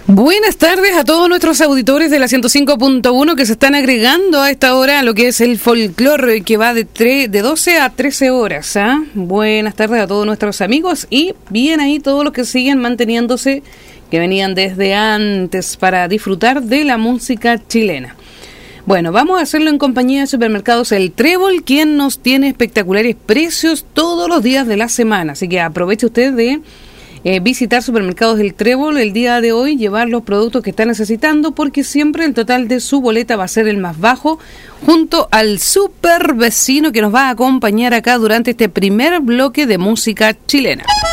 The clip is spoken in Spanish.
Buenas tardes a todos nuestros auditores de la 105.1 que se están agregando a esta hora a lo que es el folclore que va de 12 a 13 horas. Buenas tardes a todos nuestros amigos y bien ahí todos los que siguen manteniéndose, que venían desde antes para disfrutar de la música chilena. Bueno, vamos a hacerlo en compañía de Supermercados El Trébol, quien nos tiene espectaculares precios todos los días de la semana. Así que aproveche usted de visitar Supermercados El Trébol el día de hoy, llevar los productos que está necesitando, porque siempre el total de su boleta va a ser el más bajo, junto al super vecino que nos va a acompañar acá durante este primer bloque de música chilena.